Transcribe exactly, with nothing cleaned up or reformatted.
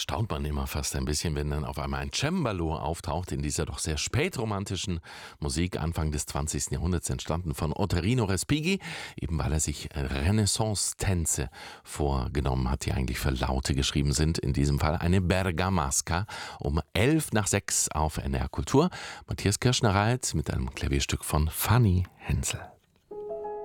staunt man immer fast ein bisschen, wenn dann auf einmal ein Cembalo auftaucht in dieser doch sehr spätromantischen Musik Anfang des zwanzigsten Jahrhunderts, entstanden von Ottorino Respighi, eben weil er sich Renaissance-Tänze vorgenommen hat, die eigentlich für Laute geschrieben sind. In diesem Fall eine Bergamasca um elf nach sechs auf N R Kultur. Matthias Kirschner-Reitz mit einem Klavierstück von Fanny Hensel.